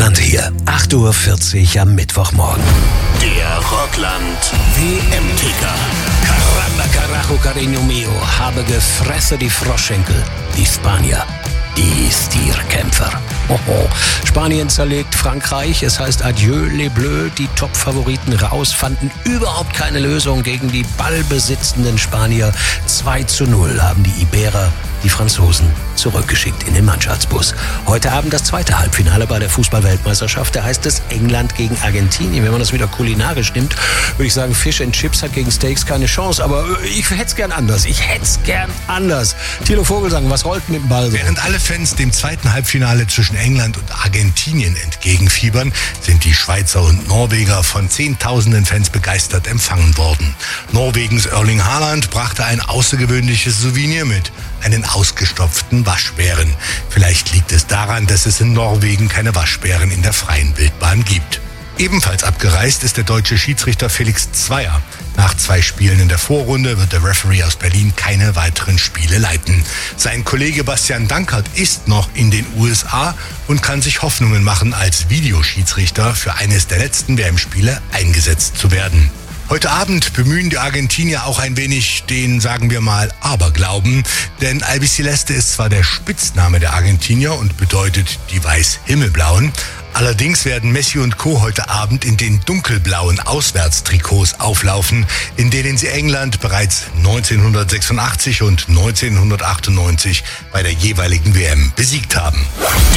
Rockland hier. 8:40 Uhr am Mittwochmorgen. Der Rockland WM-Ticker. Caramba, carajo, cariño mio. Habe gefressen die Froschschenkel. Die Spanier. Die Stierkämpfer. Oho. Spanien zerlegt Frankreich. Es heißt Adieu les Bleus. Die Top-Favoriten raus, fanden überhaupt keine Lösung gegen die ballbesitzenden Spanier. 2:0 haben die Iberer die Franzosen zurückgeschickt in den Mannschaftsbus. Heute Abend das zweite Halbfinale bei der Fußball-Weltmeisterschaft. Da heißt es England gegen Argentinien. Wenn man das wieder kulinarisch nimmt, würde ich sagen, Fish and Chips hat gegen Steaks keine Chance. Aber ich hätte es gern anders. Thilo Vogelsang, was rollt mit dem Ball so? Während alle Fans dem zweiten Halbfinale zwischen England und Argentinien entgegenfiebern, sind die Schweizer und Norweger von Zehntausenden Fans begeistert empfangen worden. Norwegens Erling Haaland brachte ein außergewöhnliches Souvenir mit. Einen ausgestopften Waschbären. Vielleicht liegt es daran, dass es in Norwegen keine Waschbären in der freien Wildbahn gibt. Ebenfalls abgereist ist der deutsche Schiedsrichter Felix Zweier. Nach 2 Spielen in der Vorrunde wird der Referee aus Berlin keine weiteren Spiele leiten. Sein Kollege Bastian Dankert ist noch in den USA und kann sich Hoffnungen machen, als Videoschiedsrichter für eines der letzten WM-Spiele eingesetzt zu werden. Heute Abend bemühen die Argentinier auch ein wenig den, sagen wir mal, Aberglauben. Denn Albiceleste ist zwar der Spitzname der Argentinier und bedeutet die Weiß-Himmelblauen. Allerdings werden Messi und Co. heute Abend in den dunkelblauen Auswärtstrikots auflaufen, in denen sie England bereits 1986 und 1998 bei der jeweiligen WM besiegt haben.